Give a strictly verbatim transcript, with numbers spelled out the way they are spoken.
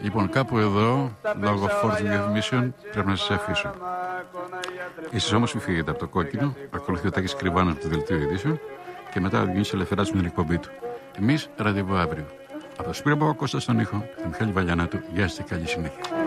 Λοιπόν, κάπου εδώ, λόγω φόρτου διαφημίσεων, πρέπει να σας αφήσω. Εσείς όμως μην φύγετε από το κόκκινο, ακολουθεί ο Τάκης Κρυβάνος από το Δελτίο Ειδήσεων και μετά ο Διονύσης Ελευθεράτος με την εκπομπή του. Εμείς ραντεβού αύριο. Από το Σπύρο Παπακώστα στον ήχο, τον Μιχάλη Βαλιανάτου, γεια σας και καλή συνέχεια.